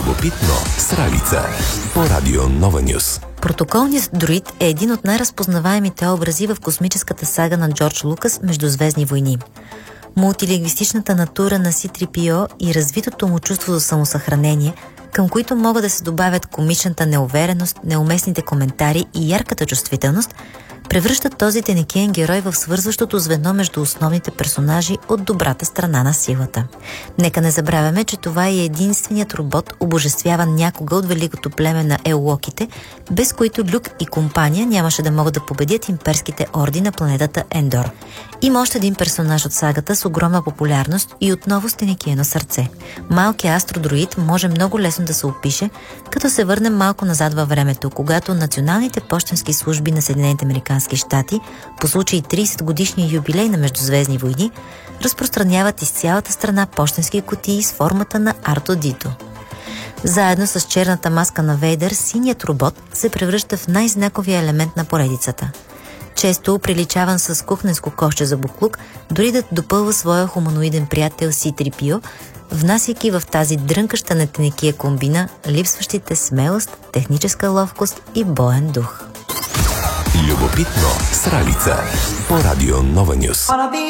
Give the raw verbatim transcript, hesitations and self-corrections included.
Любопитно с Ралица по Радио Нова Нюс. Протоколният дроид е един от най-разпознаваемите образи в космическата сага на Джордж Лукас «Междузвездни войни». Мултилингвистичната натура на Си три Пи О и развитото му чувство за самосъхранение, към които могат да се добавят комичната неувереност, неуместните коментари и ярката чувствителност, превръщат този тенекиен герой в свързващото звено между основните персонажи от добрата страна на силата. Нека не забравяме, че това е единственият робот, обожествяван някога от великото племе на Еуоките, без които Люк и компания нямаше да могат да победят имперските орди на планетата Ендор. Има още един персонаж от сагата с огромна популярност и отново с тенекиено сърце. Малкият астродроид може много лесно да се опише, като се върнем малко назад във времето, когато националните пощенски служби на Съединените американски щати по случай тридесет годишния юбилей на Междузвездни войни разпространяват из цялата страна пощенски кутии с формата на Арто Дито. Заедно с черната маска на Вейдър, синият робот се превръща в най-знаковия елемент на поредицата. Често приличаван с кухненско кошче за буклук, дори да допълва своя хуманоиден приятел Си три Пи О, внасяйки в тази дрънкаща на тенекия комбина липсващите смелост, техническа ловкост и боен дух. Любопитно с Ралица по Радио Нова Нюс.